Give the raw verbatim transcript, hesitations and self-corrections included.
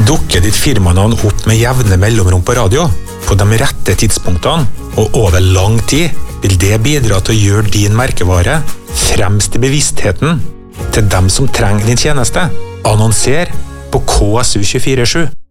Dukker ditt firmanavn opp med jevne mellomrom på radio, på de rette tidspunktene og over lang tid, vil det bidra til å gjøre din merkevare fremst i bevisstheten til dem som trenger din tjeneste. Annonser på K S U to fire sju.